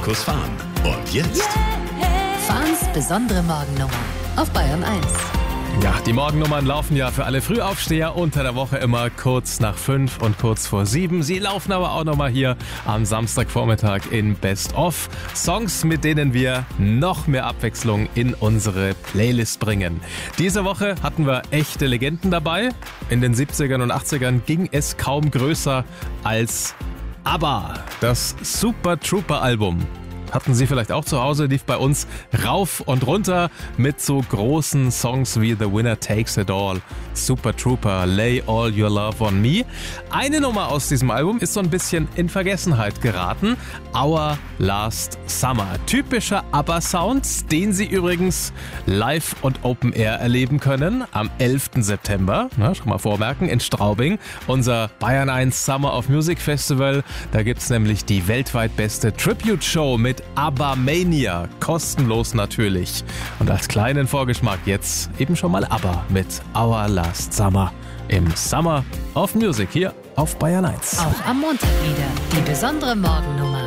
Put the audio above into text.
Markus Fahn. Und jetzt Fahns besondere Morgennummer auf Bayern 1. Ja, die Morgennummern laufen ja für alle Frühaufsteher unter der Woche immer kurz nach 5 und kurz vor 7. Sie laufen aber auch nochmal hier am Samstagvormittag in Best of. Songs, mit denen wir noch mehr Abwechslung in unsere Playlist bringen. Diese Woche hatten wir echte Legenden dabei. In den 70ern und 80ern ging es kaum größer als ABBA, das Super Trooper Album. Hatten Sie vielleicht auch zu Hause, lief bei uns rauf und runter mit so großen Songs wie The Winner Takes It All, Super Trooper, Lay All Your Love on Me. Eine Nummer aus diesem Album ist so ein bisschen in Vergessenheit geraten, Our Last Summer. Typischer ABBA-Sound, den Sie übrigens live und Open Air erleben können am 11. September. Schon mal vormerken, in Straubing, unser Bayern 1 Summer of Music Festival. Da gibt's nämlich die weltweit beste Tribute-Show mit ABBA-Mania, kostenlos natürlich. Und als kleinen Vorgeschmack jetzt eben schon mal ABBA mit Our Last Summer im Summer of Music hier auf Bayern 1. Auch am Montag wieder die besondere Morgennummer.